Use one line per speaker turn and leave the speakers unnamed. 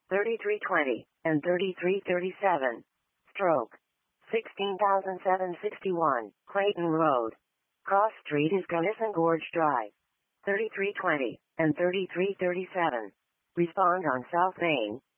3320, and 3337. Stroke. 16,761, Clayton Road. Cross Street is Gunnison Gorge Drive. 3320, and 3337. Respond on South Main,